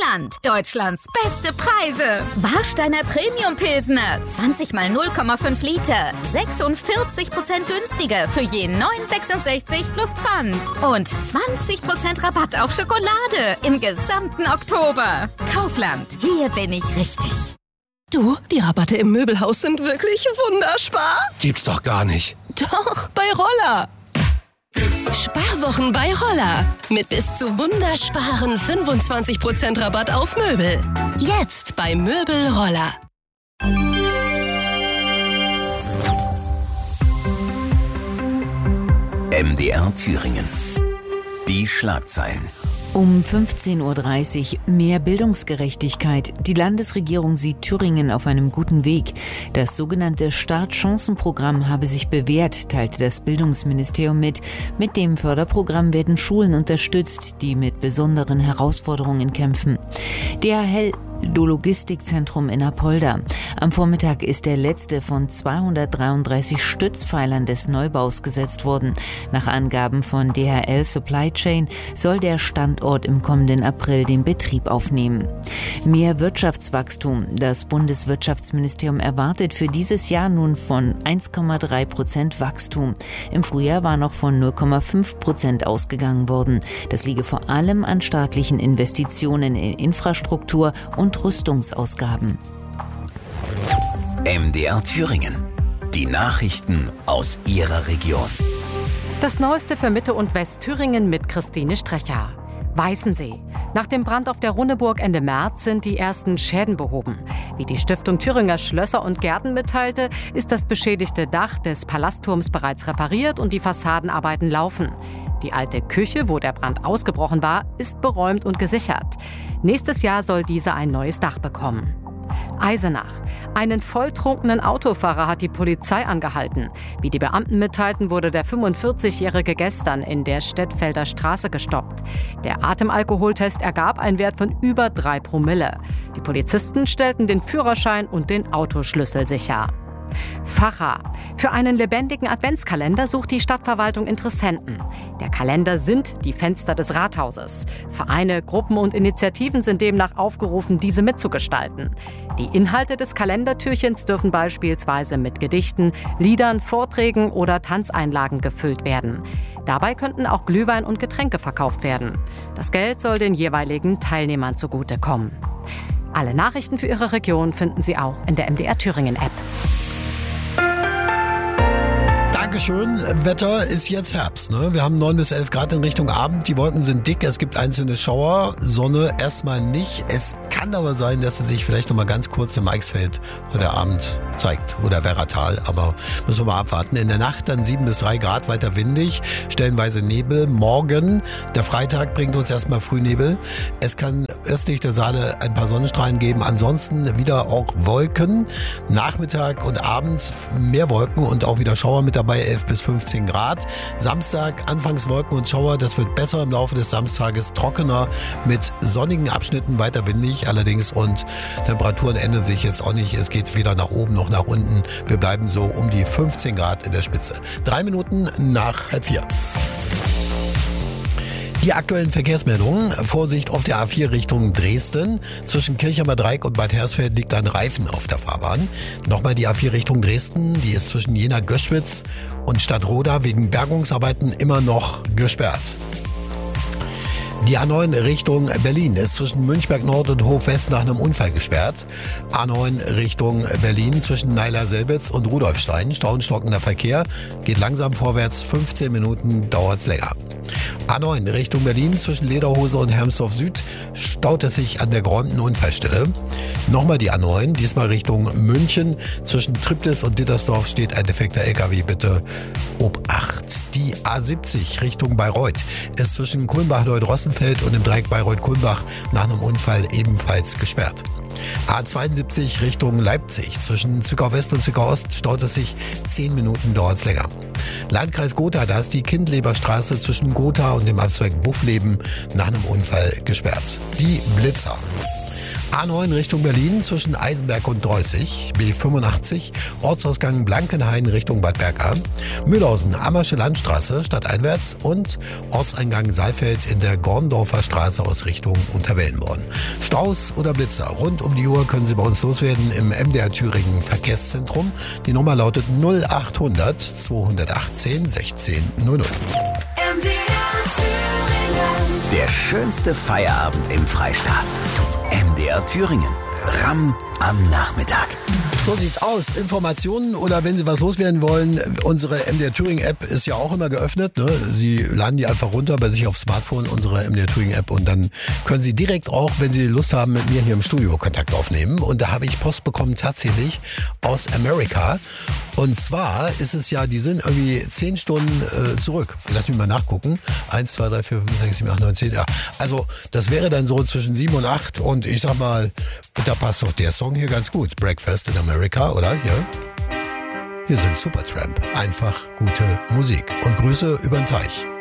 Kaufland. Deutschlands beste Preise. Warsteiner Premium Pilsner. 20 mal 0,5 Liter. 46% günstiger für je 9,66 plus Pfand. Und 20% Rabatt auf Schokolade im gesamten Oktober. Kaufland. Hier bin ich richtig. Du, die Rabatte im Möbelhaus sind wirklich wunderspar. Gibt's doch gar nicht. Doch, bei Roller. Sparwochen bei Roller. Mit bis zu wundersparen 25% Rabatt auf Möbel. Jetzt bei Möbel Roller. MDR Thüringen. Die Schlagzeilen. Um 15.30 Uhr mehr Bildungsgerechtigkeit. Die Landesregierung sieht Thüringen auf einem guten Weg. Das sogenannte Startchancenprogramm habe sich bewährt, teilte das Bildungsministerium mit. Mit dem Förderprogramm werden Schulen unterstützt, die mit besonderen Herausforderungen kämpfen. DHL Logistikzentrum in Apolda. Am Vormittag ist der letzte von 233 Stützpfeilern des Neubaus gesetzt worden. Nach Angaben von DHL Supply Chain soll der Standort im kommenden April den Betrieb aufnehmen. Mehr Wirtschaftswachstum. Das Bundeswirtschaftsministerium erwartet für dieses Jahr nun von 1,3% Wachstum. Im Frühjahr war noch von 0,5% ausgegangen worden. Das liege vor allem an staatlichen Investitionen in Infrastruktur und Rüstungsausgaben. MDR Thüringen. Die Nachrichten aus Ihrer Region. Das Neueste für Mitte- und Westthüringen mit Christine Strecher. Weißensee. Nach dem Brand auf der Runneburg Ende März sind die ersten Schäden behoben. Wie die Stiftung Thüringer Schlösser und Gärten mitteilte, ist das beschädigte Dach des Palastturms bereits repariert und die Fassadenarbeiten laufen. Die alte Küche, wo der Brand ausgebrochen war, ist beräumt und gesichert. Nächstes Jahr soll diese ein neues Dach bekommen. Eisenach. Einen volltrunkenen Autofahrer hat die Polizei angehalten. Wie die Beamten mitteilten, wurde der 45-Jährige gestern in der Stettfelder Straße gestoppt. Der Atemalkoholtest ergab einen Wert von über 3 Promille. Die Polizisten stellten den Führerschein und den Autoschlüssel sicher. Facha. Für einen lebendigen Adventskalender sucht die Stadtverwaltung Interessenten. Der Kalender sind die Fenster des Rathauses. Vereine, Gruppen und Initiativen sind demnach aufgerufen, diese mitzugestalten. Die Inhalte des Kalendertürchens dürfen beispielsweise mit Gedichten, Liedern, Vorträgen oder Tanzeinlagen gefüllt werden. Dabei könnten auch Glühwein und Getränke verkauft werden. Das Geld soll den jeweiligen Teilnehmern zugutekommen. Alle Nachrichten für Ihre Region finden Sie auch in der MDR Thüringen App. Dankeschön. Wetter ist jetzt Herbst. Ne? Wir haben 9 bis 11 Grad in Richtung Abend. Die Wolken sind dick. Es gibt einzelne Schauer. Sonne erstmal nicht. Es kann aber sein, dass sie sich vielleicht noch mal ganz kurz im Eichsfeld heute Abend zeigt. Oder Werratal. Aber müssen wir mal abwarten. In der Nacht dann 7 bis 3 Grad, weiter windig. Stellenweise Nebel. Morgen, der Freitag, bringt uns erstmal Frühnebel. Es kann östlich der Saale ein paar Sonnenstrahlen geben. Ansonsten wieder auch Wolken. Nachmittag und Abend mehr Wolken und auch wieder Schauer mit dabei. 11 bis 15 Grad. Samstag anfangs Wolken und Schauer. Das wird besser im Laufe des Samstages. Trockener mit sonnigen Abschnitten, weiter windig allerdings. Und Temperaturen ändern sich jetzt auch nicht. Es geht weder nach oben noch nach unten. Wir bleiben so um die 15 Grad in der Spitze. 3 Minuten nach 3:30. Die aktuellen Verkehrsmeldungen. Vorsicht auf der A4 Richtung Dresden. Zwischen Kirchheimer Dreieck und Bad Hersfeld liegt ein Reifen auf der Fahrbahn. Nochmal die A4 Richtung Dresden. Die ist zwischen Jena-Göschwitz und Stadtroda wegen Bergungsarbeiten immer noch gesperrt. Die A9 Richtung Berlin ist zwischen Münchberg Nord und Hof-West nach einem Unfall gesperrt. A9 Richtung Berlin zwischen Neiler-Selbitz und Rudolfstein. Stauenstockender Verkehr. Geht langsam vorwärts. 15 Minuten dauert's länger. A9 Richtung Berlin zwischen Lederhose und Hermsdorf Süd staut es sich an der geräumten Unfallstelle. Nochmal die A9, diesmal Richtung München. Zwischen Triptis und Dittersdorf steht ein defekter LKW. Bitte Obacht. Die A70 Richtung Bayreuth ist zwischen Kulmbach-Leut-Rossenfeld und im Dreieck Bayreuth-Kulmbach nach einem Unfall ebenfalls gesperrt. A72 Richtung Leipzig. Zwischen Zwickau West und Zwickau Ost staut es sich 10 Minuten, dauert es länger. Landkreis Gotha, da ist die Kindleberstraße zwischen Gotha und dem Abzweig Buffleben nach einem Unfall gesperrt. Die Blitzer. A9 Richtung Berlin zwischen Eisenberg und Dreußig. B85 Ortsausgang Blankenhain Richtung Bad Berka. Mühlhausen Ammersche Landstraße stadteinwärts und Ortseingang Saalfeld in der Gorndorfer Straße aus Richtung Unterwellenborn. Staus oder Blitzer rund um die Uhr können Sie bei uns loswerden im MDR Thüringen Verkehrszentrum. Die Nummer lautet 0800 218 1600. Der schönste Feierabend im Freistaat. MDR Thüringen. Ramm am Nachmittag. So sieht's aus. Informationen oder wenn Sie was loswerden wollen, unsere MDR Thüringen App ist ja auch immer geöffnet. Ne? Sie laden die einfach runter bei sich aufs Smartphone, unsere MDR Thüringen App, und dann können Sie direkt auch, wenn Sie Lust haben, mit mir hier im Studio Kontakt aufnehmen. Und da habe ich Post bekommen tatsächlich aus Amerika. Und zwar ist es ja, die sind irgendwie 10 Stunden zurück. Lass mich mal nachgucken. 1, 2, 3, 4, 5, 6, 7, 8, 9, 10. Ja. Also das wäre dann so zwischen 7 und 8. Und ich sag mal, da passt doch der Song hier ganz gut. Breakfast in America, oder? Ja. Hier sind Supertramp. Einfach gute Musik. Und Grüße über den Teich.